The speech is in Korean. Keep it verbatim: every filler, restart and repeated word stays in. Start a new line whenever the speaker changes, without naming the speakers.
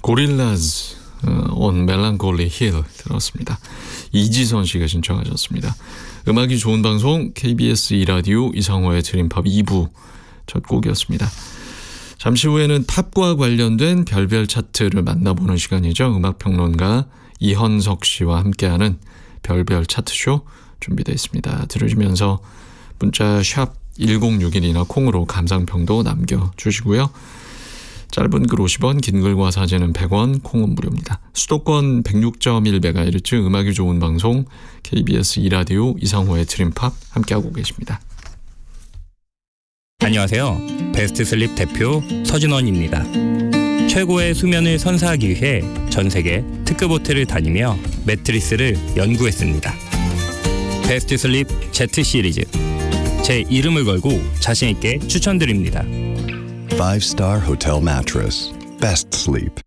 고릴라즈 on Melancholy Hill 들었습니다. 이지선 씨가 신청하셨습니다. 음악이 좋은 방송 케이비에스 이 라디오 이상호의 드림팝 이 부 첫 곡이었습니다. 잠시 후에는 팝과 관련된 별별 차트를 만나보는 시간이죠. 음악평론가 이헌석 씨와 함께하는 별별 차트쇼 준비되어 있습니다. 들으시면서 문자 샵 일공육일이나 콩으로 감상평도 남겨주시고요. 짧은 글 오십 원, 긴 글과 사진은 백 원, 콩은 무료입니다. 수도권 백육 점 일 메가헤르츠 음악이 좋은 방송 케이비에스 이 라디오 이상호의 드림팝 함께하고 계십니다.
안녕하세요. 베스트 슬립 대표 서진원입니다. 최고의 수면을 선사하기 위해 전 세계 특급 호텔을 다니며 매트리스를 연구했습니다. 베스트 슬립 Z 시리즈, 제 이름을 걸고 자신 있게 추천드립니다.
Five-star hotel mattress. Best sleep.